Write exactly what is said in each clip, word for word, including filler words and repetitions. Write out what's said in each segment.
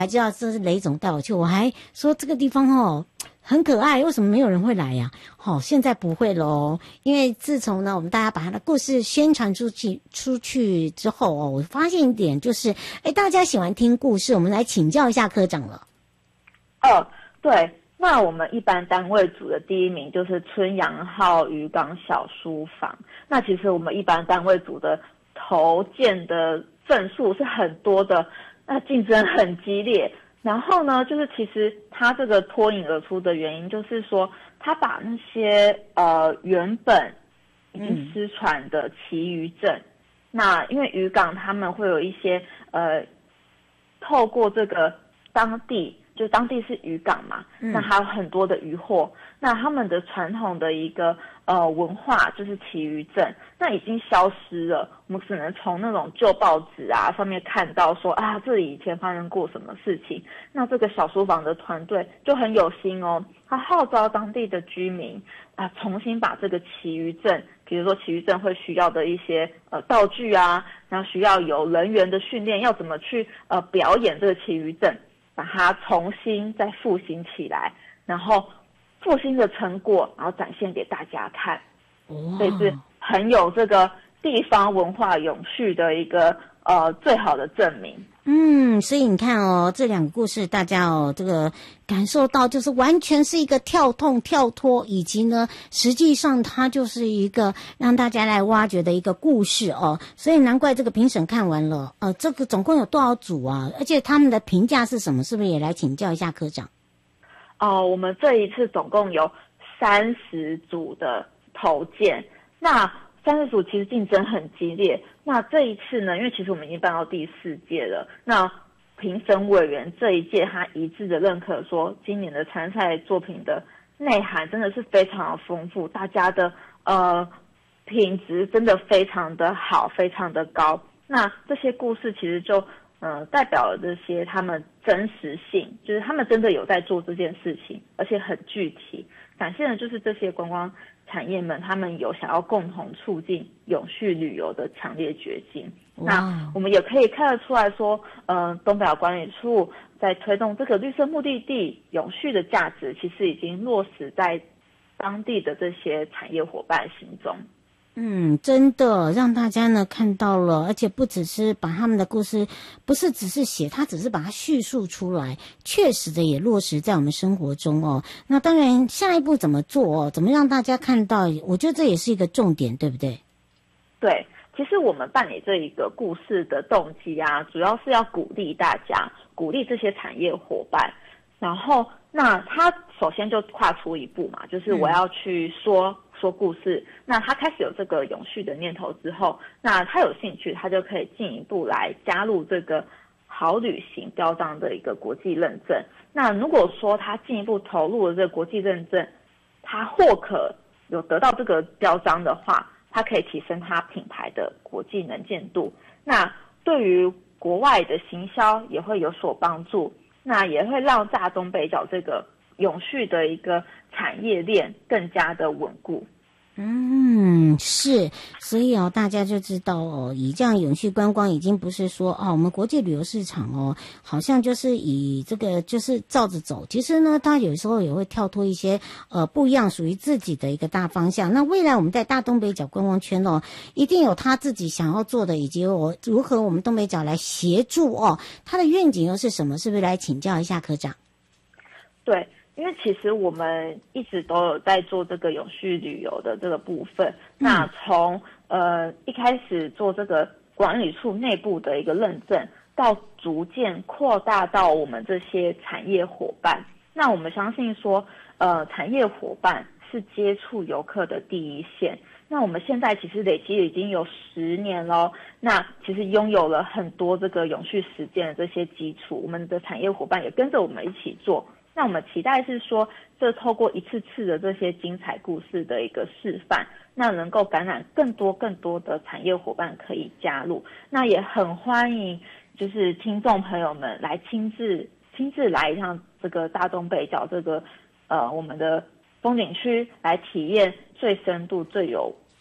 才知道这是雷总带我去，我还说这个地方哦很可爱，为什么没有人会来呀？好、哦，现在不会咯，因为自从呢我们大家把他的故事宣传出去出去之后哦，我发现一点就是，哎，大家喜欢听故事，我们来请教一下科长了。 哦，对，那我们一般单位组的第一名就是春阳号渔港小书房。那其实我们一般单位组的投件的份数是很多的，那竞争很激烈。然后呢，就是其实他这个脱颖而出的原因，就是说他把那些呃原本已经失传的奇渔镇，嗯、那因为渔港他们会有一些呃透过这个当地。就当地是渔港嘛，嗯、那还有很多的渔货，那他们的传统的一个呃文化就是奇渔镇，那已经消失了。我们只能从那种旧报纸啊上面看到说啊，这里以前发生过什么事情。那这个小书房的团队就很有心哦，他号召当地的居民啊，重新把这个奇渔镇，比如说奇渔镇会需要的一些呃道具啊，然后需要有人员的训练，要怎么去呃表演这个奇渔镇。把它重新再复兴起来，然后复兴的成果，然后展现给大家看，所以是很有这个地方文化永续的一个呃最好的证明。 嗯，所以你看哦，这两个故事大家哦，这个感受到就是完全是一个跳痛跳脱，以及呢，实际上它就是一个让大家来挖掘的一个故事哦。所以难怪这个评审看完了，呃，这个总共有多少组啊？而且他们的评价是什么？是不是也来请教一下科长？ 哦，我们这一次总共有三十组的投件，那三十组其实竞争很激烈。那这一次呢，因为其实我们已经办到第四届了，那评审委员这一届他一致的认可说，今年的参赛作品的内涵真的是非常的丰富，大家的呃品质真的非常的好，非常的高。那这些故事其实就呃代表了这些他们真实性，就是他们真的有在做这件事情，而且很具体，展现的就是这些观光产业们他们有想要共同促进永续旅游的强烈决心。那我们也可以看得出来说，呃，东北亚管理处在推动这个绿色目的地永续的价值，其实已经落实在当地的这些产业伙伴心中。 嗯，真的让大家呢看到了，而且不只是把他们的故事，不是只是写，他只是把它叙述出来，确实的也落实在我们生活中哦。那当然，下一步怎么做哦？怎么让大家看到？我觉得这也是一个重点，对不对？ 对，其实我们办理这一个故事的动机啊，主要是要鼓励大家，鼓励这些产业伙伴。然后，那他首先就跨出一步嘛，就是我要去说。嗯说故事，那他开始有这个永续的念头之后，那他有兴趣，他就可以进一步来加入这个好旅行标章的一个国际认证。那如果说他进一步投入了这个国际认证，他或可有得到这个标章的话，他可以提升他品牌的国际能见度。那对于国外的行销也会有所帮助，那也会让大东北角这个永续的一个产业链更加的稳固。 嗯，是，所以哦，大家就知道哦，以这样永续观光已经不是说哦，我们国际旅游市场哦，好像就是以这个就是照着走。其实呢，它有时候也会跳脱一些呃不一样，属于自己的一个大方向。那未来我们在大东北角观光圈哦，一定有他自己想要做的，以及我如何我们东北角来协助哦，他的愿景又是什么？是不是来请教一下科长？ 对。因为其实我们一直都有在做这个永续旅游的这个部分，嗯、那从呃一开始做这个管理处内部的一个认证，到逐渐扩大到我们这些产业伙伴。那我们相信说，呃，产业伙伴是接触游客的第一线。那我们现在其实累积已经有十年咯，那其实拥有了很多这个永续实践的这些基础，我们的产业伙伴也跟着我们一起做。那我们期待是说，这透过一次次的这些精彩故事的一个示范，那能够感染更多更多的产业伙伴可以加入。那也很欢迎，就是听众朋友们来亲自亲自来一趟这个大东北角这个呃我们的风景区，来体验最深度、最有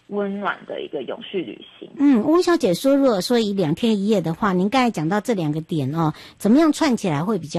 温暖的一个永续旅行。 嗯，翁小姐说，如果说以两天一夜的话，您刚才讲到这两个点哦，怎么样串起来会比较